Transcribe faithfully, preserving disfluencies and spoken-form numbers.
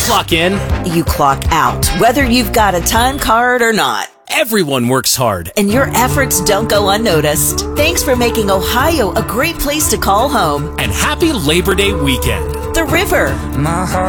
Clock in. You clock out, whether you've got a time card or not. Everyone works hard. And your efforts don't go unnoticed. Thanks for making Ohio a great place to call home. And happy Labor Day weekend. The River. My heart